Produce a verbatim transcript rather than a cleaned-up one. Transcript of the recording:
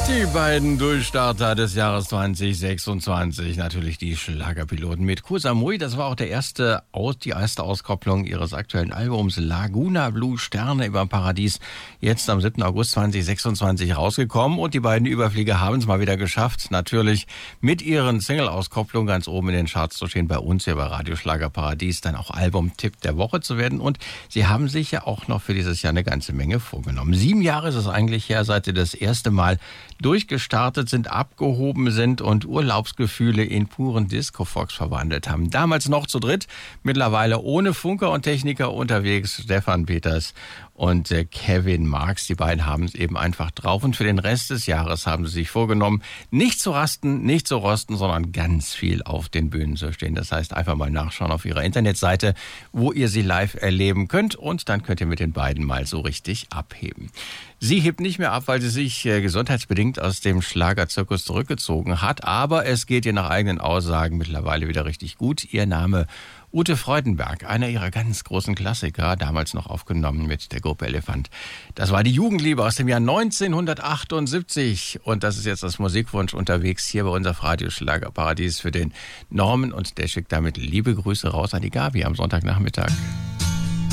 Die beiden Durchstarter des Jahres zwanzig sechsundzwanzig, natürlich die Schlagerpiloten mit Koh Samui. Das war auch der erste Aus, die erste Auskopplung ihres aktuellen Albums Laguna Blue, Sterne über dem Paradies, jetzt am siebten August zweitausendsechsundzwanzig rausgekommen. Und die beiden Überflieger haben es mal wieder geschafft, natürlich mit ihren Single-Auskopplungen ganz oben in den Charts zu stehen, bei uns hier bei Radio Schlager Paradies, dann auch Album-Tipp der Woche zu werden. Und sie haben sich ja auch noch für dieses Jahr eine ganze Menge vorgenommen. Sieben Jahre ist es eigentlich her, seit sie das erste Mal durchgestartet sind, abgehoben sind und Urlaubsgefühle in puren Disco-Fox verwandelt haben. Damals noch zu dritt, mittlerweile ohne Funker und Techniker unterwegs, Stefan Peters und äh, Kevin Marx. Die beiden haben es eben einfach drauf und für den Rest des Jahres haben sie sich vorgenommen, nicht zu rasten, nicht zu rosten, sondern ganz viel auf den Bühnen zu stehen. Das heißt, einfach mal nachschauen auf ihrer Internetseite, wo ihr sie live erleben könnt und dann könnt ihr mit den beiden mal so richtig abheben. Sie hebt nicht mehr ab, weil sie sich äh, gesundheitsbedingt aus dem Schlagerzirkus zurückgezogen hat, aber es geht ihr nach eigenen Aussagen mittlerweile wieder richtig gut. Ihr Name Ute Freudenberg, einer ihrer ganz großen Klassiker, damals noch aufgenommen mit der Gruppe Elefant. Das war die Jugendliebe aus dem Jahr neunzehnhundertachtundsiebzig und das ist jetzt das Musikwunsch unterwegs hier bei unser Radio Schlagerparadies für den Norman und der schickt damit liebe Grüße raus an die Gabi am Sonntagnachmittag.